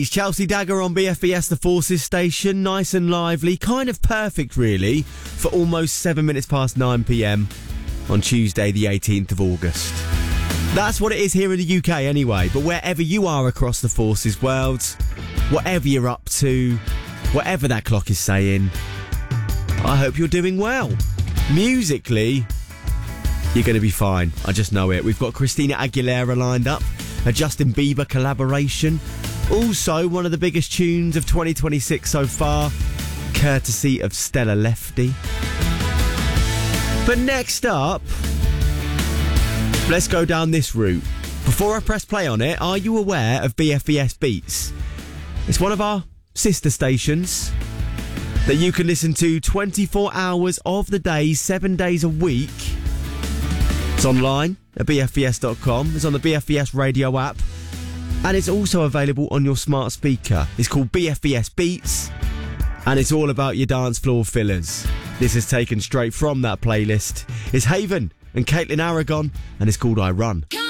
It's Chelsea Dagger on BFBS The Forces station, nice and lively, kind of perfect really, for almost 7 minutes past 9pm on Tuesday the 18th of August. That's what it is here in the UK anyway, but wherever you are across the Forces world, whatever you're up to, whatever that clock is saying, I hope you're doing well. Musically, you're going to be fine, I just know it. We've got Christina Aguilera lined up, a Justin Bieber collaboration. Also, one of the biggest tunes of 2026 so far, courtesy of Stella Lefty. But next up, let's go down this route. Before I press play on it, are you aware of BFBS Beats? It's one of our sister stations that you can listen to 24 hours of the day, 7 days a week. It's online at bfbs.com. It's on the BFBS radio app. And it's also available on your smart speaker. It's called BFBS Beats, and it's all about your dance floor fillers. This is taken straight from that playlist. It's Haven and Caitlin Aragon, and it's called I Run.